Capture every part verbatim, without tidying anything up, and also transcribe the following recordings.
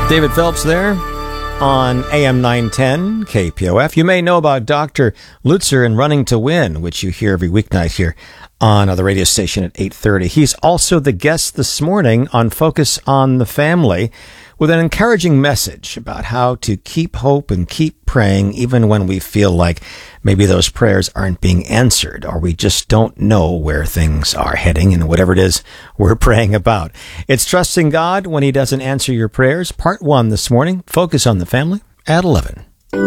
David Phelps there on A M nine ten K P O F. You may know about Doctor Lutzer and Running to Win, which you hear every weeknight here on the radio station at eight thirty. He's also the guest this morning on Focus on the Family with an encouraging message about how to keep hope and keep praying even when we feel like maybe those prayers aren't being answered or we just don't know where things are heading and whatever it is we're praying about. It's Trusting God When He Doesn't Answer Your Prayers, part one this morning. Focus on the Family at eleven.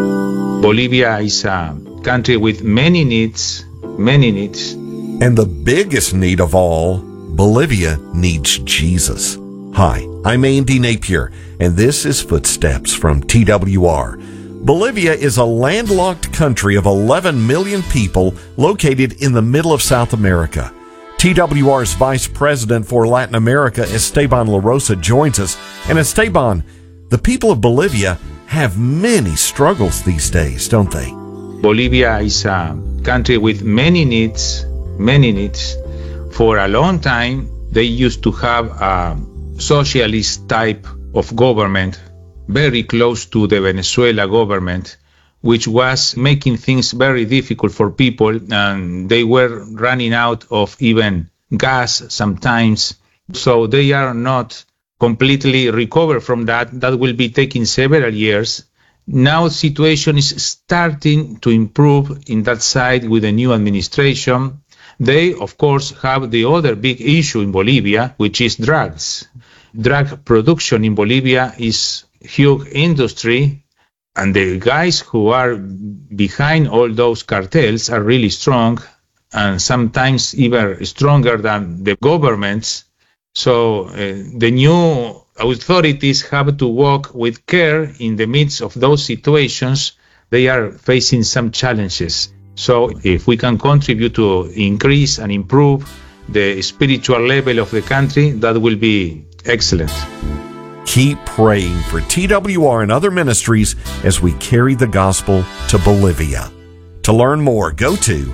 Bolivia is a country with many needs, many needs. And the biggest need of all, Bolivia needs Jesus. Hi, I'm Andy Napier, and this is Footsteps from T W R. Bolivia is a landlocked country of eleven million people located in the middle of South America. T W R's Vice President for Latin America, Esteban La Rosa, joins us. And Esteban, the people of Bolivia have many struggles these days, don't they? Bolivia is a country with many needs, many needs. For a long time, they used to have a socialist type of government, very close to the Venezuela government, which was making things very difficult for people, and they were running out of even gas sometimes. So they are not completely recovered from that. That will be taking several years. Now the situation is starting to improve in that side with the new administration. They, of course, have the other big issue in Bolivia, which is drugs. Drug production in Bolivia is a huge industry, and the guys who are behind all those cartels are really strong, and sometimes even stronger than the governments. So uh, the new authorities have to work with care in the midst of those situations. They are facing some challenges. So if we can contribute to increase and improve the spiritual level of the country, that will be excellent. Keep praying for T W R and other ministries as we carry the gospel to Bolivia. To learn more, go to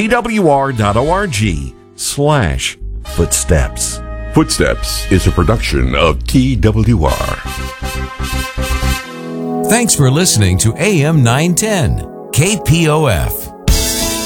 twr.org slash footsteps. Footsteps is a production of T W R. Thanks for listening to A M nine ten K P O F.